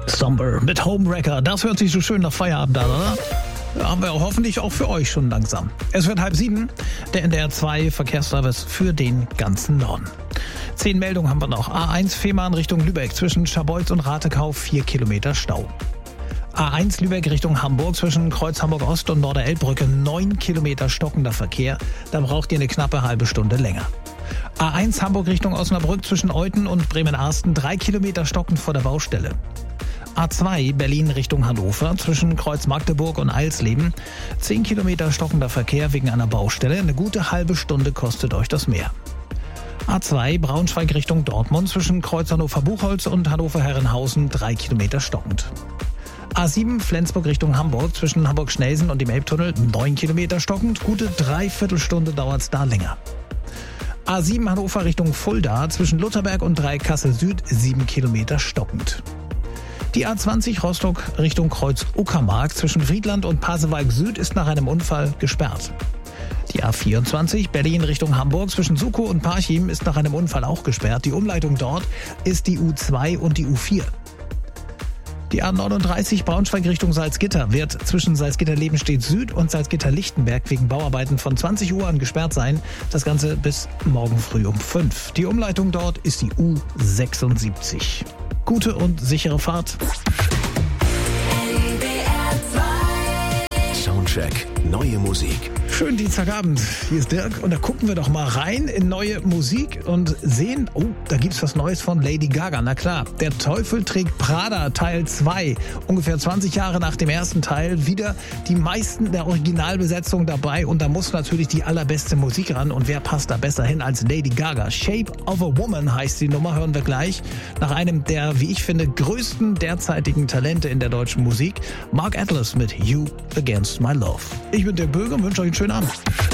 Somber mit Homewrecker. Das hört sich so schön nach Feierabend an, oder? Ja, haben wir hoffentlich auch für euch schon langsam. Es wird 6:30, der NDR 2 Verkehrsservice für den ganzen Norden. 10 Meldungen haben wir noch. A1 Fehmarn Richtung Lübeck zwischen Scharbeutz und Ratekau 4 Kilometer Stau. A1 Lübeck Richtung Hamburg zwischen Kreuz Hamburg Ost und Norderelbbrücke 9 Kilometer stockender Verkehr. Da braucht ihr eine knappe halbe Stunde länger. A1 Hamburg Richtung Osnabrück zwischen Euthen und Bremen-Arsten 3 Kilometer stockend vor der Baustelle. A2 Berlin Richtung Hannover zwischen Kreuz Magdeburg und Eilsleben 10 Kilometer stockender Verkehr wegen einer Baustelle. Eine gute halbe Stunde kostet euch das mehr. A2 Braunschweig Richtung Dortmund zwischen Kreuz Hannover-Buchholz und Hannover-Herrenhausen 3 Kilometer stockend. A7 Flensburg Richtung Hamburg zwischen Hamburg-Schnelsen und dem Elbtunnel 9 Kilometer stockend. Gute Dreiviertelstunde dauert es da länger. A7 Hannover Richtung Fulda zwischen Lutherberg und Dreieck-Kassel Süd 7 Kilometer stockend. Die A20 Rostock Richtung Kreuz Uckermark zwischen Friedland und Pasewalk Süd ist nach einem Unfall gesperrt. Die A24 Berlin Richtung Hamburg zwischen Sukow und Parchim ist nach einem Unfall auch gesperrt. Die Umleitung dort ist die U2 und die U4. Die A39 Braunschweig Richtung Salzgitter wird zwischen Salzgitter-Lebenstedt Süd und Salzgitter-Lichtenberg wegen Bauarbeiten von 20 Uhr an gesperrt sein. Das Ganze bis morgen früh um 5. Die Umleitung dort ist die U76. Gute und sichere Fahrt. Soundcheck, neue Musik. Schönen Dienstagabend, hier ist Dirk und da gucken wir doch mal rein in neue Musik und sehen, oh, da gibt's was Neues von Lady Gaga. Na klar, Der Teufel trägt Prada Teil 2, ungefähr 20 Jahre nach dem ersten Teil, wieder die meisten der Originalbesetzung dabei und da muss natürlich die allerbeste Musik ran und wer passt da besser hin als Lady Gaga? Shape of a Woman heißt die Nummer, hören wir gleich, nach einem der, wie ich finde, größten derzeitigen Talente in der deutschen Musik, Mark Atlas mit You Against My Love. Ich bin Dirk Böge und wünsche euch einen schönen Abend.